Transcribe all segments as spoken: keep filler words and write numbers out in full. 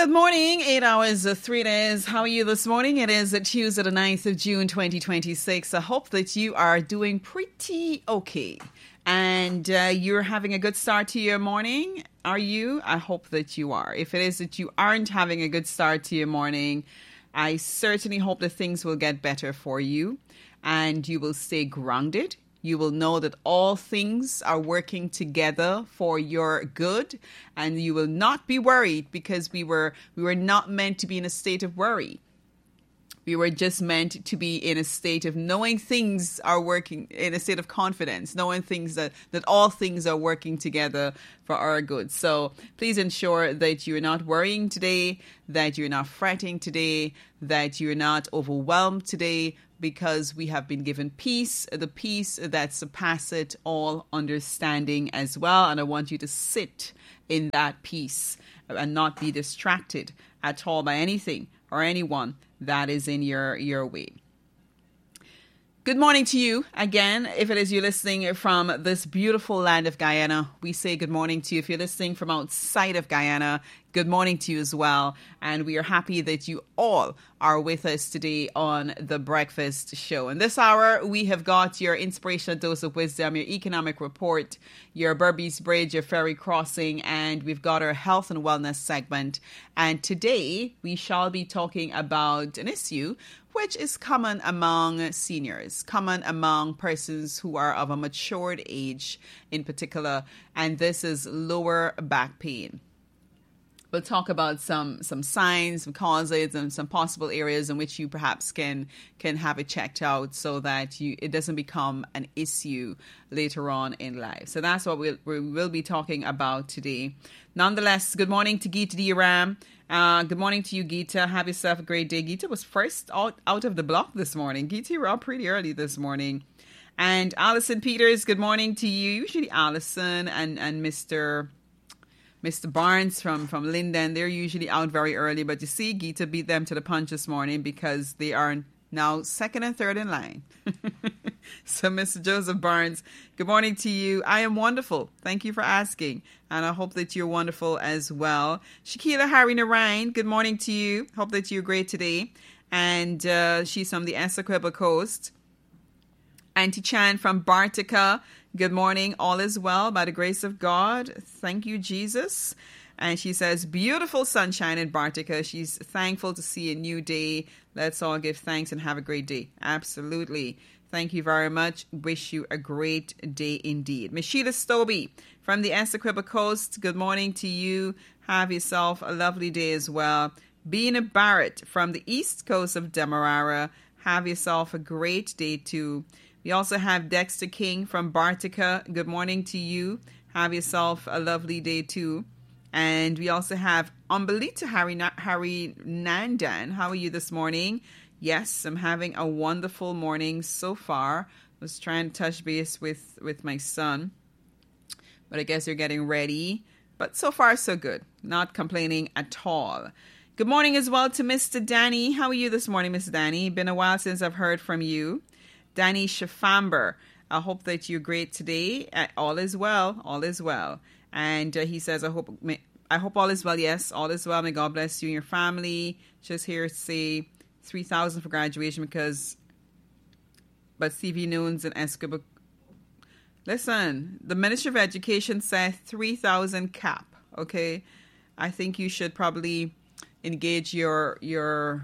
Good morning, eight hours, uh, three days. How are you this morning? It is Tuesday, the ninth of June, twenty twenty-six. I hope that you are doing pretty okay and uh, you're having a good start to your morning. Are you? I hope that you are. If it is that you aren't having a good start to your morning, I certainly hope that things will get better for you and you will stay grounded. You will know that all things are working together for your good, and you will not be worried because we were we were not meant to be in a state of worry. We were just meant to be in a state of knowing things are working, in a state of confidence, knowing things that, that all things are working together for our good. So please ensure that you're not worrying today, that you're not fretting today, that you're not overwhelmed today, because we have been given peace, the peace that surpasseth all understanding as well. And I want you to sit in that peace and not be distracted at all by anything or anyone that is in your, your way. Good morning to you again. If it is you listening from this beautiful land of Guyana, we say good morning to you. If you're listening from outside of Guyana, good morning to you as well. And we are happy that you all are with us today on The Breakfast Show. In this hour, we have got your inspirational dose of wisdom, your economic report, your Berbice Bridge, your ferry crossing, and we've got our health and wellness segment. And today, we shall be talking about an issue which is common among seniors, common among persons who are of a matured age in particular, and this is lower back pain. We'll talk about some some signs, some causes, and some possible areas in which you perhaps can can have it checked out so that you it doesn't become an issue later on in life. So that's what we'll, we will be talking about today. Nonetheless, good morning to Geeta Diaram. Uh, good morning to you, Geeta. Have yourself a great day. Geeta was first out, out of the block this morning. Geeta, you were up pretty early this morning. And Allison Peters, good morning to you. Usually Allison and, and Mister Mister Barnes from, from Linden, they're usually out very early. But you see, Geeta beat them to the punch this morning because they are now second and third in line. So, Mister Joseph Barnes, good morning to you. I am wonderful. Thank you for asking. And I hope that you're wonderful as well. Shakila Harry Narayan, good morning to you. Hope that you're great today. And uh, she's from the Essequibo Coast. Auntie Chan from Bartica, good morning. All is well by the grace of God. Thank you, Jesus. And she says, beautiful sunshine in Bartica. She's thankful to see a new day. Let's all give thanks and have a great day. Absolutely. Thank you very much. Wish you a great day indeed. Miss Sheila Stobie from the Essequibo Coast. Good morning to you. Have yourself a lovely day as well. Bina Barrett from the East Coast of Demerara. Have yourself a great day too. We also have Dexter King from Bartica. Good morning to you. Have yourself a lovely day too. And we also have Umbelita Harry, Harry Nandan. How are you this morning? Yes, I'm having a wonderful morning so far. I was trying to touch base with, with my son, but I guess you're getting ready. But so far, so good. Not complaining at all. Good morning as well to Mister Danny. How are you this morning, Mister Danny? Been a while since I've heard from you. Danny Shafamber. I hope that you're great today. Uh, all is well. All is well. And uh, he says, I hope I hope all is well. Yes, all is well. May God bless you and your family. Just here to say three thousand for graduation because, but C V Nunes and Escobar. Listen, the Ministry of Education said three thousand cap. Okay. I think you should probably engage your, your,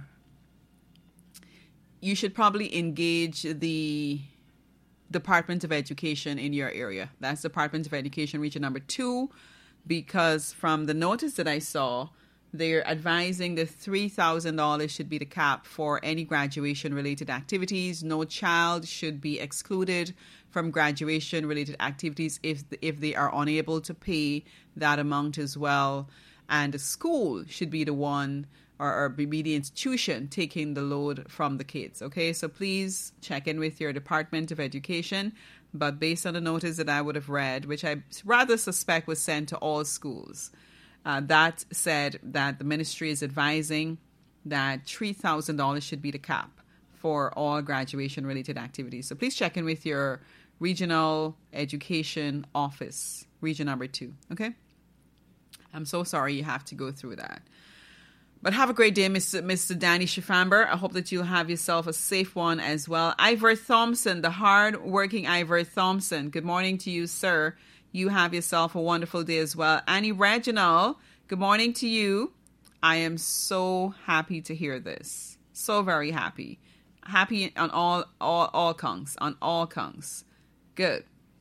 you should probably engage the Department of Education in your area. That's Department of Education region number two, because from the notice that I saw, they're advising that three thousand dollars should be the cap for any graduation-related activities. No child should be excluded from graduation-related activities if if they are unable to pay that amount as well. And the school should be the one or, or be the institution taking the load from the kids. Okay, so please check in with your Department of Education. But based on the notice that I would have read, which I rather suspect was sent to all schools, uh, that said that the ministry is advising that three thousand dollars should be the cap for all graduation-related activities. So please check in with your regional education office, region number two. Okay? I'm so sorry you have to go through that. But have a great day, Mister Mister Danny Schifamber. I hope that you'll have yourself a safe one as well. Ivor Thompson, the hard-working Ivor Thompson. Good morning to you, sir. You have yourself a wonderful day as well. Annie Reginald, good morning to you. I am so happy to hear this. So very happy. Happy on all, all, all counts. On all counts. Good.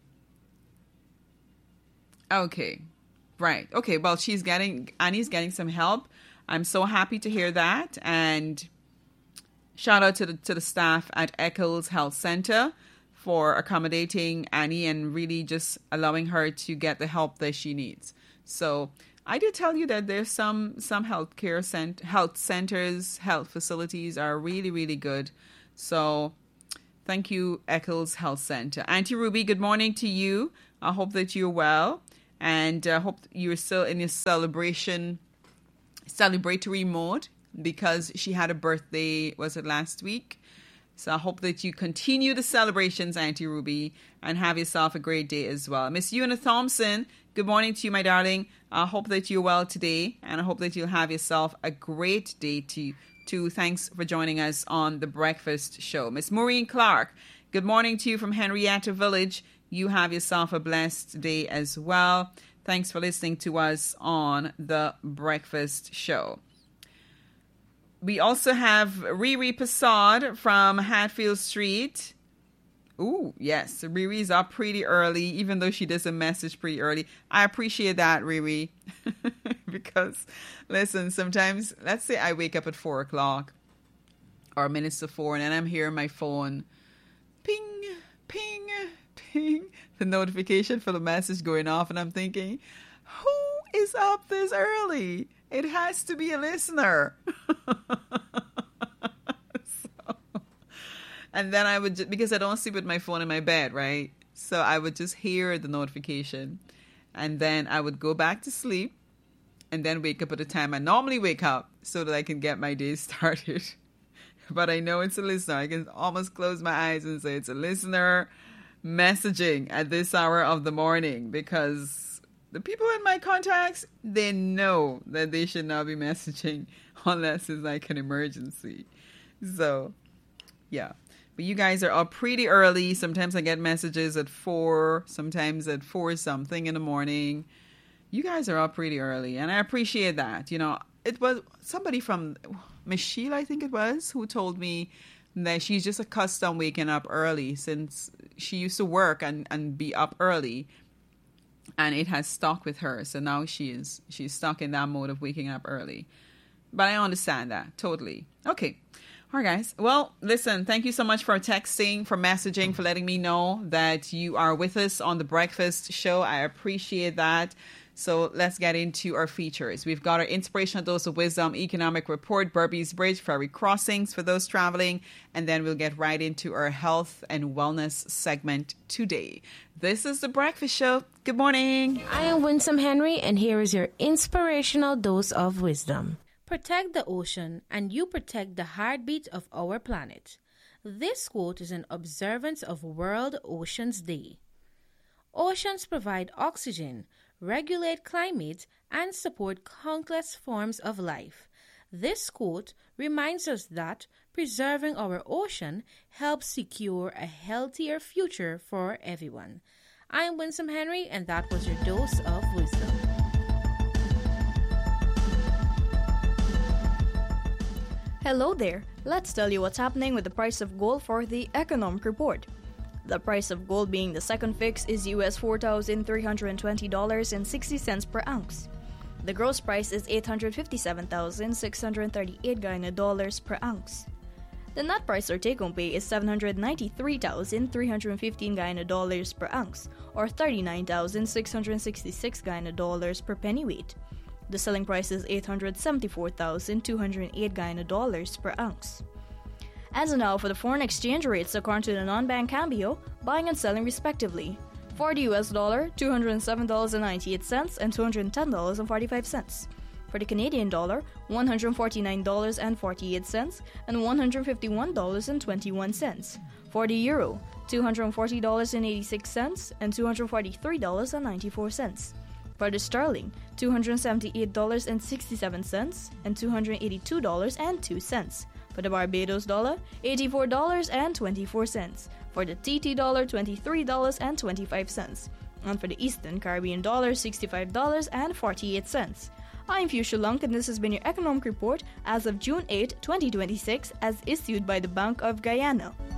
Okay. Right. Okay. Well, she's getting, Annie's getting some help. I'm so happy to hear that. And shout out to the, to the staff at Eccles Health Center for accommodating Annie and really just allowing her to get the help that she needs. So I did tell you that there's some, some healthcare cent- health centers, health facilities are really, really good. So thank you, Eccles Health Center. Auntie Ruby, good morning to you. I hope that you're well. And I uh, hope you're still in your celebration celebratory mode because she had a birthday, was it last week? So I hope that you continue the celebrations, Auntie Ruby, and have yourself a great day as well. Miss Una Thompson, good morning to you, my darling. I hope that you're well today, and I hope that you'll have yourself a great day too. too. Thanks for joining us on The Breakfast Show. Miss Maureen Clark, good morning to you from Henrietta Village. You have yourself a blessed day as well. Thanks for listening to us on The Breakfast Show. We also have Riri Passad from Hatfield Street. Ooh, yes, Riri's up pretty early, even though she doesn't message pretty early. I appreciate that, Riri. Because, listen, sometimes, let's say I wake up at four o'clock or minutes to four, and then I'm hearing my phone. Ping, ping, ping. The notification for the message going off, and I'm thinking, who is up this early? It has to be a listener. So, and then I would, just, because I don't sleep with my phone in my bed, right? So I would just hear the notification, and then I would go back to sleep, and then wake up at the time I normally wake up so that I can get my day started. But I know it's a listener. I can almost close my eyes and say it's a listener messaging at this hour of the morning, because the people in my contacts, they know that they should not be messaging unless it's like an emergency. So, yeah. But you guys are up pretty early. Sometimes I get messages at four, sometimes at four something in the morning. You guys are up pretty early, and I appreciate that. You know, it was somebody from Miss Sheila, I think it was, who told me that she's just accustomed waking up early since she used to work and, and be up early, and it has stuck with her. So now she is she's stuck in that mode of waking up early. But I understand that totally. Okay. All right, guys. Well, listen, thank you so much for texting, for messaging, for letting me know that you are with us on The Breakfast Show. I appreciate that. So let's get into our features. We've got our Inspirational Dose of Wisdom Economic Report, Burbies Bridge, ferry crossings for those traveling, and then we'll get right into our health and wellness segment today. This is The Breakfast Show. Good morning. I am Winsome Henry, and here is your Inspirational Dose of Wisdom. Protect the ocean, and you protect the heartbeat of our planet. This quote is in observance of World Oceans Day. Oceans provide oxygen, regulate climate, and support countless forms of life. This quote reminds us that preserving our ocean helps secure a healthier future for everyone. I'm Winsome Henry, and that was your dose of wisdom. Hello there. Let's tell you what's happening with the price of gold for the Economic Report. The price of gold being the second fix is U S four thousand three hundred twenty dollars and sixty cents per ounce. The gross price is eight hundred fifty-seven thousand six hundred thirty-eight Guyana dollars per ounce. The net price or take-home pay is seven hundred ninety-three thousand three hundred fifteen Guyana dollars per ounce, or thirty-nine thousand six hundred sixty-six Guyana dollars per pennyweight. The selling price is eight hundred seventy-four thousand two hundred eight Guyana dollars per ounce. As of now, for the foreign exchange rates according to the non-bank Cambio, buying and selling respectively. For the U S dollar, two hundred seven dollars and ninety-eight cents and two hundred ten dollars and forty-five cents. For the Canadian dollar, one hundred forty-nine dollars and forty-eight cents and one hundred fifty-one dollars and twenty-one cents. For the euro, two hundred forty dollars and eighty-six cents and two hundred forty-three dollars and ninety-four cents. For the sterling, two hundred seventy-eight dollars and sixty-seven cents and two hundred eighty-two dollars and two cents. For the Barbados dollar, eighty-four dollars and twenty-four cents. For the T T dollar, twenty-three dollars and twenty-five cents. And for the Eastern Caribbean dollar, sixty-five dollars and forty-eight cents. I'm Fuchsia Lunk, and this has been your Economic Report as of June eighth, twenty twenty-six, as issued by the Bank of Guyana.